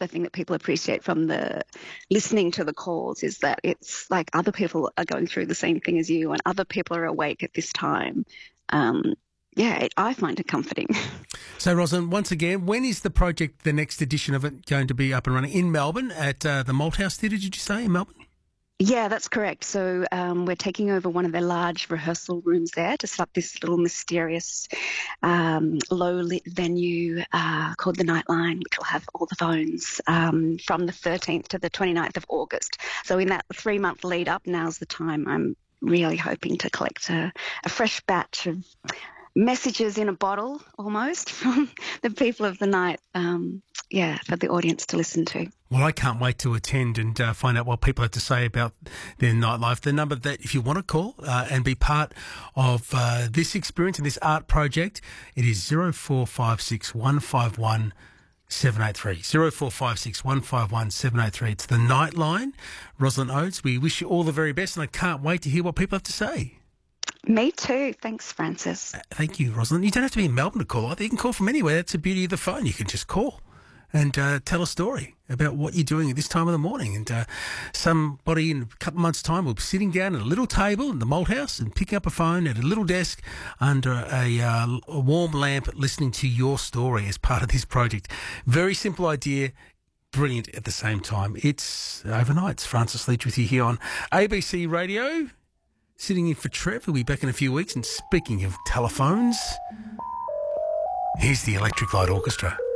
the thing that people appreciate from the listening to the calls is that it's like other people are going through the same thing as you and other people are awake at this time. I find it comforting. So, Rosalind, once again, when is the project, the next edition of it, going to be up and running? In Melbourne at the Malthouse Theatre, did you say, in Melbourne? Yeah, that's correct. So we're taking over one of their large rehearsal rooms there to set up this little mysterious low-lit venue called the Nightline, which will have all the phones from the 13th to the 29th of August. So in that 3-month lead up, now's the time. I'm really hoping to collect a fresh batch of messages in a bottle almost from the people of the night, for the audience to listen to. Well, I can't wait to attend and find out what people have to say about their nightlife. The number that, if you want to call and be part of this experience and this art project, it is 0456 151 783. 0456 151 783. It's the Nightline. Rosalind Oates, we wish you all the very best, and I can't wait to hear what people have to say. Me too. Thanks, Francis. Thank you, Rosalind. You don't have to be in Melbourne to call either. You can call from anywhere. That's the beauty of the phone. You can just call and tell a story about what you're doing at this time of the morning. And somebody in a couple of months' time will be sitting down at a little table in the Malthouse and picking up a phone at a little desk under a warm lamp, listening to your story as part of this project. Very simple idea. Brilliant at the same time. It's overnight. It's Francis Leach with you here on ABC Radio. Sitting in for Trev. We'll be back in a few weeks. And speaking of telephones, here's the Electric Light Orchestra.